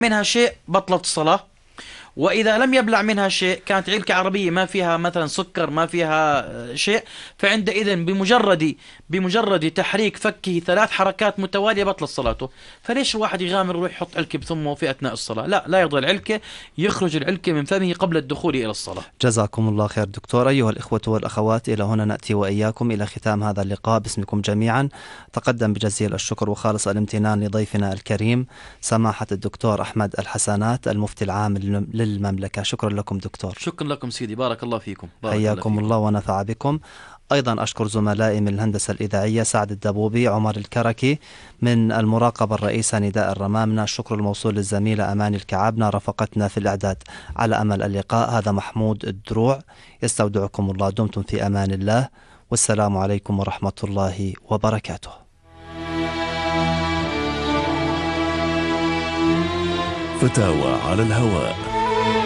منها شيء بطلت الصلاة. وإذا لم يبلع منها شيء، كانت علكة عربية ما فيها مثلا سكر، ما فيها شيء، فعندئذ بمجرد تحريك فكه 3 حركات متوالية بطلت صلاته. فليش الواحد يغامر ويروح يحط علكة بثمه في أثناء الصلاة؟ لا، لا يضع العلكة، يخرج العلكة من فمه قبل الدخول إلى الصلاة. جزاكم الله خير دكتور. أيها الإخوة والأخوات، إلى هنا نأتي وإياكم إلى ختام هذا اللقاء. باسمكم جميعا تقدم بجزيل الشكر وخالص الامتنان لضيفنا الكريم سماحة الدكتور أحمد الحسنات، المفتي العام للمملكة. شكرا لكم دكتور. شكرا لكم سيدي، بارك الله فيكم. بارك الله حياكم فيكم. الله ونفع بكم. أيضا أشكر زملائي من الهندسة الإذاعية سعد الدبوبي، عمر الكركي، من المراقبة الرئيسة نداء الرمامنة. الشكر الموصول للزميلة أماني الكعبنة رافقتنا في الإعداد. على أمل اللقاء، هذا محمود الدروع يستودعكم الله. دمتم في أمان الله، والسلام عليكم ورحمة الله وبركاته. فتاوى على الهواء.